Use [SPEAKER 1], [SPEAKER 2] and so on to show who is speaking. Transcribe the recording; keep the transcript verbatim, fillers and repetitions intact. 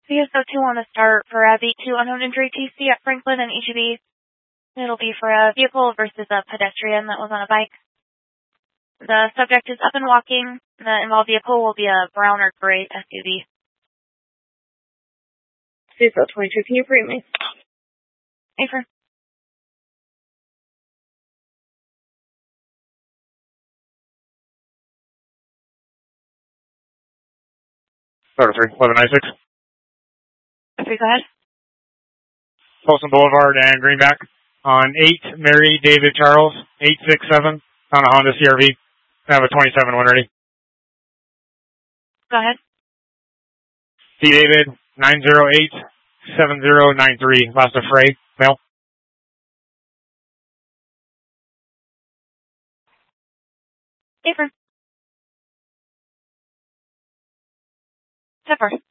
[SPEAKER 1] C S O two on the start for a V two unknown injury T C at Franklin and H E B. It'll be for a vehicle versus a pedestrian that was on a bike. The subject is up and walking. The involved vehicle will be a brown or gray S U V.
[SPEAKER 2] C S O twenty-two, can you read me?
[SPEAKER 1] Affirm.
[SPEAKER 3] Order three, eleven ninety-six.
[SPEAKER 1] Okay, go ahead.
[SPEAKER 3] Folsom Boulevard and Greenback on eight Mary David Charles, eight six seven on a Honda C R V. I have a twenty-seven one ready.
[SPEAKER 1] Go ahead.
[SPEAKER 3] D David, nine zero eight seven zero nine three, last of Frey, male.
[SPEAKER 1] Affirm. Pepper.